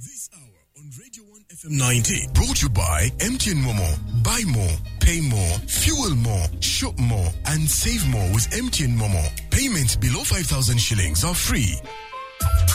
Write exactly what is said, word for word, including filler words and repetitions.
This hour on Radio one F M ninety, brought to you by M T N Momo. Buy more, pay more, fuel more, shop more, and save more with M T N Momo. Payments below five thousand shillings are free.